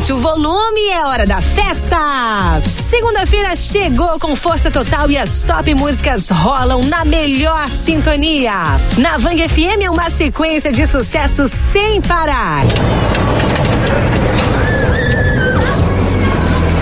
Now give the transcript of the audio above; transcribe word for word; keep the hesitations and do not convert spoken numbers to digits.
aumente o volume, é hora da festa! Segunda-feira chegou com força total e as top músicas rolam na melhor sintonia. Na Vang F M é uma sequência de sucesso sem parar.